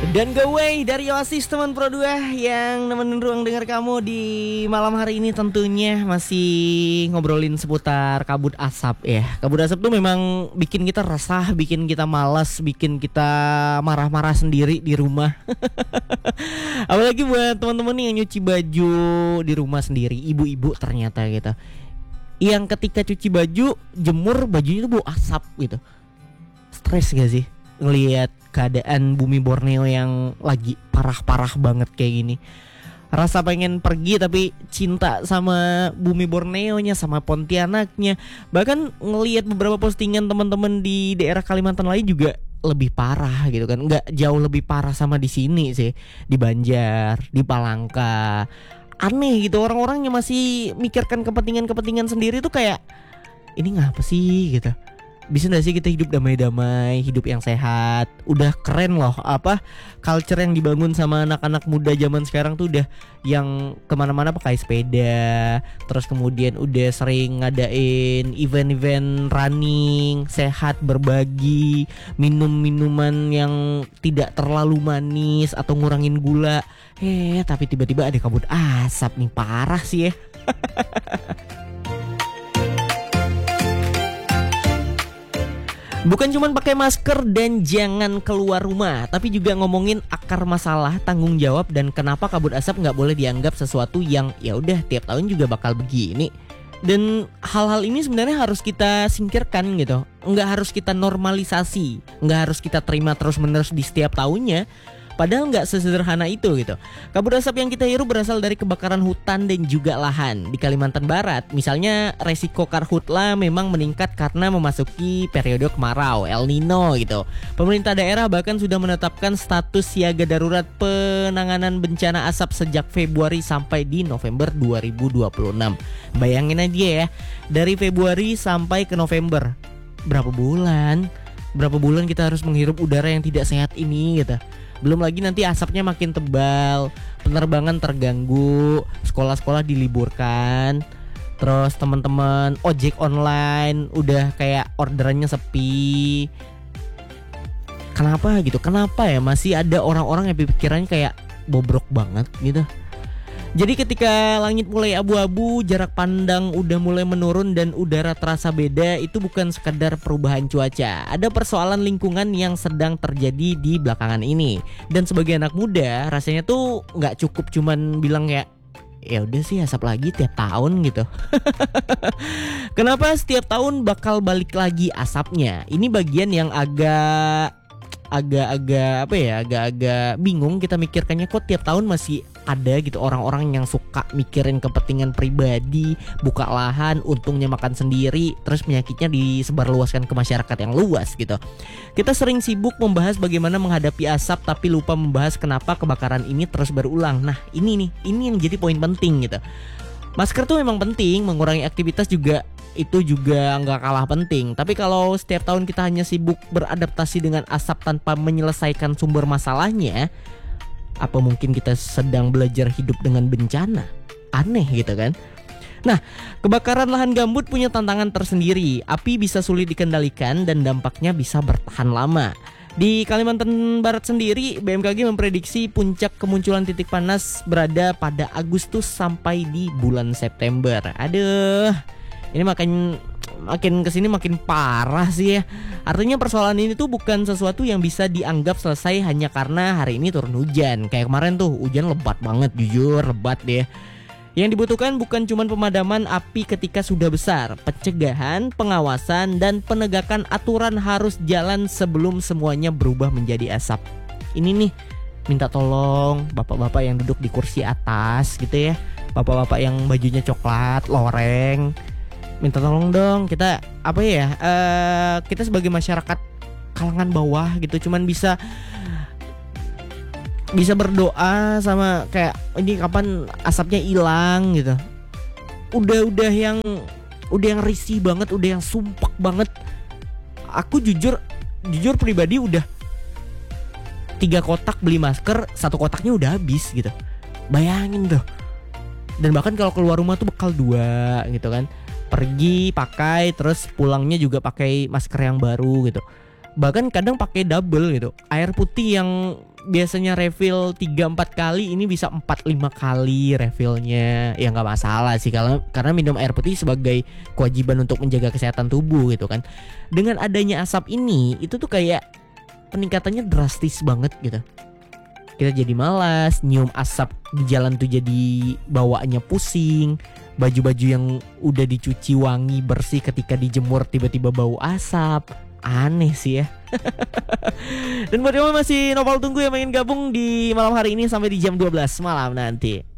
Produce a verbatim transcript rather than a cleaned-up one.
Dan Go Away dari Oasis teman Pro dua yang nemenin ruang dengar kamu di malam hari ini tentunya masih ngobrolin seputar kabut asap ya. Kabut asap tuh memang bikin kita resah, bikin kita malas, bikin kita marah-marah sendiri di rumah. Apalagi buat teman-teman yang nyuci baju di rumah sendiri, ibu-ibu ternyata gitu. Yang ketika cuci baju, jemur bajunya tuh bau asap gitu. Stres gak sih ngelihat keadaan bumi Borneo yang lagi parah-parah banget kayak gini? Rasa pengen pergi tapi cinta sama bumi Borneonya, sama Pontianaknya. Bahkan ngelihat beberapa postingan teman-teman di daerah Kalimantan lain juga lebih parah gitu kan. Nggak jauh lebih parah sama di sini sih, di Banjar, di Palangka. Aneh gitu, orang-orangnya masih mikirkan kepentingan-kepentingan sendiri tuh kayak ini ngapa sih gitu. Bisa gak sih kita hidup damai-damai, hidup yang sehat? Udah keren loh apa culture yang dibangun sama anak-anak muda zaman sekarang tuh udah yang kemana-mana pakai sepeda. Terus kemudian udah sering ngadain event-event running, sehat, berbagi, minum minuman yang tidak terlalu manis atau ngurangin gula. Eh tapi tiba-tiba ada kabut asap nih, parah sih ya. Bukan cuma pakai masker dan jangan keluar rumah, tapi juga ngomongin akar masalah, tanggung jawab, dan kenapa kabut asap nggak boleh dianggap sesuatu yang ya udah tiap tahun juga bakal begini. Dan hal-hal ini sebenarnya harus kita singkirkan gitu, nggak harus kita normalisasi, nggak harus kita terima terus-menerus di setiap tahunnya. Padahal nggak sesederhana itu gitu. Kabut asap yang kita hirup berasal dari kebakaran hutan dan juga lahan. Di Kalimantan Barat misalnya resiko karhutla memang meningkat karena memasuki periode kemarau, El Nino gitu. Pemerintah daerah bahkan sudah menetapkan status siaga darurat penanganan bencana asap sejak Februari sampai di November dua ribu dua puluh enam. Bayangin aja ya, dari Februari sampai ke November, berapa bulan? Berapa bulan kita harus menghirup udara yang tidak sehat ini gitu. Belum lagi nanti asapnya makin tebal, penerbangan terganggu, sekolah-sekolah diliburkan. Terus teman-teman ojek online udah kayak orderannya sepi. Kenapa gitu? Kenapa ya masih ada orang-orang yang pikirannya kayak bobrok banget gitu? Jadi ketika langit mulai abu-abu, jarak pandang udah mulai menurun dan udara terasa beda, itu bukan sekedar perubahan cuaca. Ada persoalan lingkungan yang sedang terjadi di belakangan ini. Dan sebagai anak muda, rasanya tuh nggak cukup cuman bilang kayak ya udah sih asap lagi tiap tahun gitu. Kenapa setiap tahun bakal balik lagi asapnya? Ini bagian yang agak agak-agak apa ya, agak-agak bingung kita mikirkannya, kok tiap tahun masih ada gitu orang-orang yang suka mikirin kepentingan pribadi, buka lahan, untungnya makan sendiri, terus penyakitnya disebarluaskan ke masyarakat yang luas gitu. Kita sering sibuk membahas bagaimana menghadapi asap tapi lupa membahas kenapa kebakaran ini terus berulang. Nah ini nih, ini yang jadi poin penting gitu. Masker tuh memang penting, mengurangi aktivitas juga itu juga nggak kalah penting. Tapi kalau setiap tahun kita hanya sibuk beradaptasi dengan asap tanpa menyelesaikan sumber masalahnya, apa mungkin kita sedang belajar hidup dengan bencana? Aneh gitu kan. Nah, kebakaran lahan gambut punya tantangan tersendiri. Api bisa sulit dikendalikan dan dampaknya bisa bertahan lama. Di Kalimantan Barat sendiri, B M K G memprediksi puncak kemunculan titik panas berada pada Agustus sampai di bulan September. Aduh, ini makin makin kesini makin parah sih ya. Artinya persoalan ini tuh bukan sesuatu yang bisa dianggap selesai hanya karena hari ini turun hujan. Kayak kemarin tuh hujan lebat banget, jujur lebat deh. Yang dibutuhkan bukan cuma pemadaman api ketika sudah besar, pencegahan, pengawasan, dan penegakan aturan harus jalan sebelum semuanya berubah menjadi asap. Ini nih, minta tolong bapak-bapak yang duduk di kursi atas gitu ya, bapak-bapak yang bajunya coklat, loreng, minta tolong dong kita apa ya, uh, kita sebagai masyarakat kalangan bawah gitu cuman bisa bisa berdoa sama kayak ini kapan asapnya hilang gitu. Udah-udah yang udah yang risih banget, udah yang sumpek banget. Aku jujur jujur pribadi udah tiga kotak beli masker, satu kotaknya udah habis gitu. Bayangin tuh. Dan bahkan kalau keluar rumah tuh bekal dua gitu kan. Pergi pakai terus pulangnya juga pakai masker yang baru gitu. Bahkan kadang pakai double gitu. Air putih yang biasanya refill tiga empat kali ini bisa empat lima kali refillnya. Ya nggak masalah sih kalau karena minum air putih sebagai kewajiban untuk menjaga kesehatan tubuh gitu kan. Dengan adanya asap ini itu tuh kayak peningkatannya drastis banget gitu. Kita jadi malas, nyium asap di jalan tuh jadi bawaannya pusing. Baju-baju yang udah dicuci wangi bersih ketika dijemur tiba-tiba bau asap. Aneh sih ya. Dan buat yang masih nopal tunggu yang ingin gabung di malam hari ini sampai di jam dua belas malam nanti.